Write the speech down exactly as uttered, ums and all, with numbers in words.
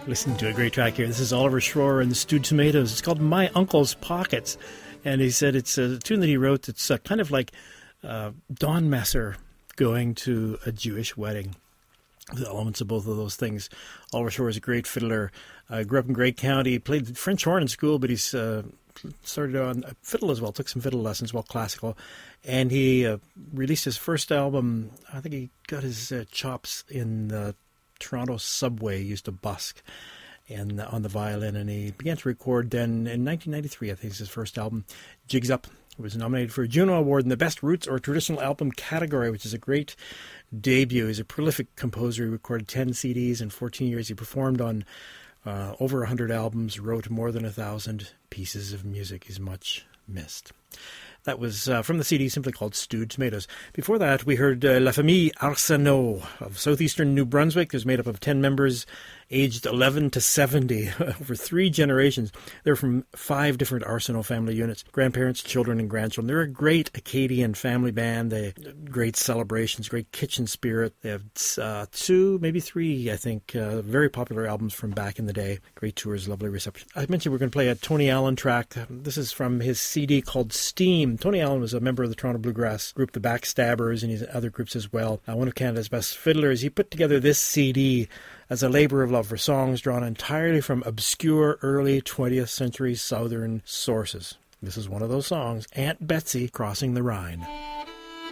Listen to a great track here. This is Oliver Schroer and the Stewed Tomatoes. It's called My Uncle's Pockets. And he said it's a tune that he wrote that's uh, kind of like uh, Don Messer going to a Jewish wedding. The elements of both of those things. Oliver Schroer is a great fiddler. Uh, grew up in Grey County. Played French horn in school, but he's uh, started on fiddle as well. Took some fiddle lessons, well, classical. And he uh, released his first album. I think he got his uh, chops in the Toronto subway. He used to busk and on the violin, and he began to record then in nineteen ninety-three. I think is his first album, Jigs Up. It was nominated for a Juno Award in the Best Roots or Traditional Album category, which is a great debut. He's a prolific composer. He recorded ten C Ds in fourteen years. He performed on uh, over one hundred albums, wrote more than one thousand pieces of music. He's much missed. That was uh, from the C D simply called Stewed Tomatoes. Before that, we heard uh, La Famille Arsenault of southeastern New Brunswick. It was made up of ten members, aged eleven to seventy, over three generations. They're from five different Arsenault family units, grandparents, children, and grandchildren. They're a great Acadian family band. They great celebrations, great kitchen spirit. They have uh, two, maybe three, I think, uh, very popular albums from back in the day. Great tours, lovely reception. I mentioned we're going to play a Tony Allen track. This is from his C D called Steam. Tony Allen was a member of the Toronto Bluegrass group, the Backstabbers, and he's in other groups as well. Uh, one of Canada's best fiddlers. He put together this C D as a labor of love for songs drawn entirely from obscure early twentieth century Southern sources. This is one of those songs, Aunt Betsy Crossing the Rhine.